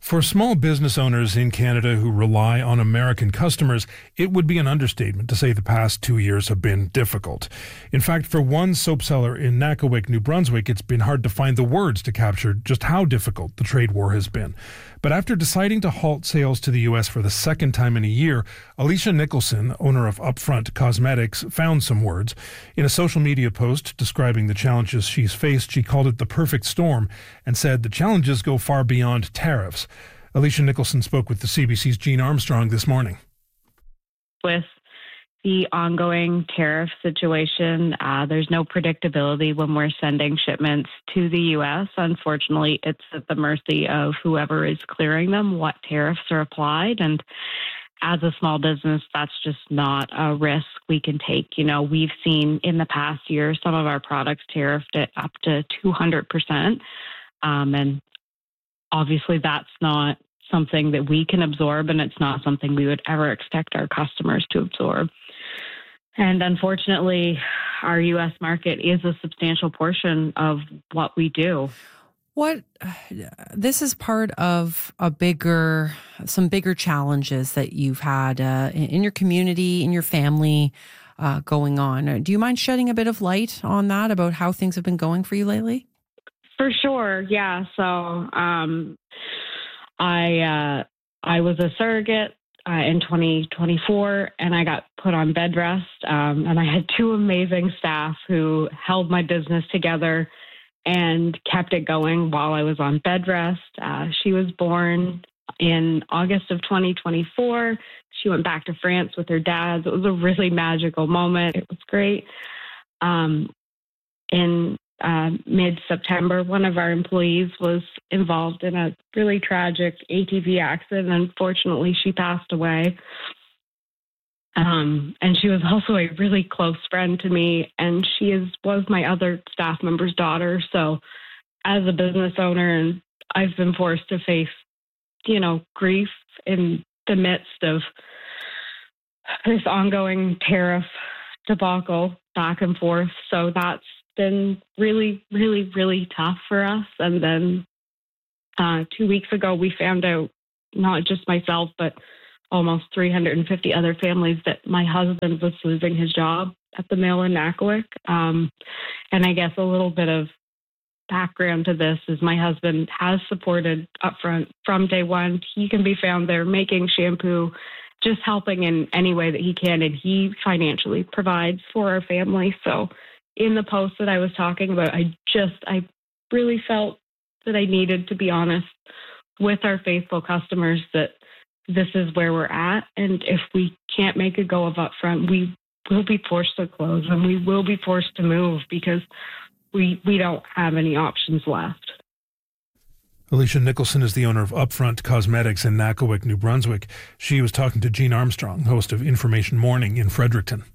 For small business owners in Canada who rely on American customers, it would be an understatement to say the past 2 years have been difficult. In fact, for one soap seller in Nakawik, New Brunswick, it's been hard to find the words to capture just how difficult the trade war has been. But after deciding to halt sales to the U.S. for the second time in a year, Alicia Nicholson, owner of Upfront Cosmetics, found some words. In a social media post describing the challenges she's faced, she called it the perfect storm and said the challenges go far beyond tariffs. Alicia Nicholson spoke with the CBC's Jean Armstrong this morning. With the ongoing tariff situation, there's no predictability when we're sending shipments to the U.S. Unfortunately, it's at the mercy of whoever is clearing them, what tariffs are applied. And as a small business, that's just not a risk we can take. You know, we've seen in the past year some of our products tariffed at up to 200%. And obviously, that's not something that we can absorb, and it's not something we would ever expect our customers to absorb. And unfortunately, our U.S. market is a substantial portion of what we do. This is part of some bigger challenges that you've had in your community, in your family going on. Do you mind shedding a bit of light on that, about how things have been going for you lately? For sure, yeah. So I was a surrogate in 2024, and I got put on bed rest. And I had two amazing staff who held my business together and kept it going while I was on bed rest. She was born in August of 2024. She went back to France with her dad. It was a really magical moment. It was great. In mid-September, one of our employees was involved in a really tragic ATV accident. Unfortunately, she passed away. And she was also a really close friend to me, and she was my other staff member's daughter. So as a business owner, and I've been forced to face, grief in the midst of this ongoing tariff debacle back and forth. So that's been really, really, really tough for us. And then 2 weeks ago, we found out, not just myself, but almost 350 other families, that my husband was losing his job at the mill in Nakawik. And I guess a little bit of background to this is my husband has supported Upfront from day one. He can be found there making shampoo, just helping in any way that he can, and he financially provides for our family. So in the post that I was talking about, I really felt that I needed to be honest with our faithful customers that this is where we're at. And if we can't make a go of Upfront, we will be forced to close, and we will be forced to move because we don't have any options left. Alicia Nicholson is the owner of Upfront Cosmetics in Nakawik, New Brunswick. She was talking to Jean Armstrong, host of Information Morning in Fredericton.